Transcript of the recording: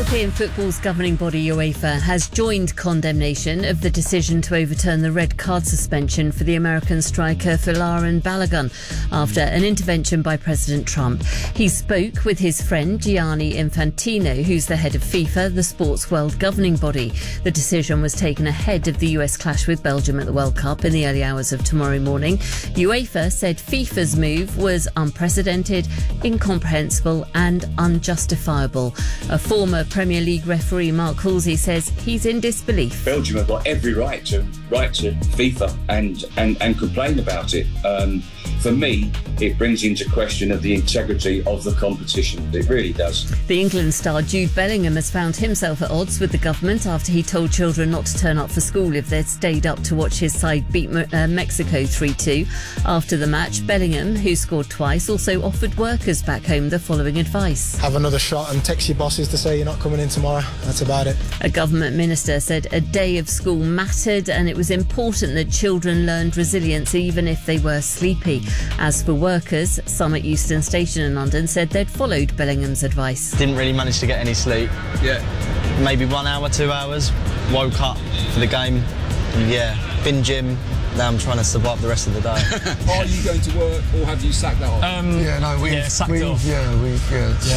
European football's governing body UEFA has joined condemnation of the decision to overturn the red card suspension for the American striker Folarin Balogun after an intervention by President Trump. He spoke with his friend Gianni Infantino, who's the head of FIFA, the sports world governing body. The decision was taken ahead of the US clash with Belgium at the World Cup in the early hours of tomorrow morning. UEFA said FIFA's move was unprecedented, incomprehensible and unjustifiable. A former Premier League referee, Mark Halsey, says he's in disbelief. Belgium have got every right to FIFA and complain about it. For me, it brings into question of the integrity of the competition. It really does. The England star Jude Bellingham has found himself at odds with the government after he told children not to turn up for school if they'd stayed up to watch his side beat Mexico 3-2. After the match, Bellingham, who scored twice, also offered workers back home the following advice. Have another shot and text your bosses to say you're not coming in tomorrow. That's about it. A government minister said a day of school mattered and it was important that children learned resilience even if they were sleepy. As for workers, some at Euston Station in London said they'd followed Bellingham's advice. Didn't really manage to get any sleep. Yeah. Maybe 1 hour, 2 hours. Woke up for the game. Been gym. Now I'm trying to survive the rest of the day. Are you going to work or have you sacked that off? We've sacked it off. Yeah.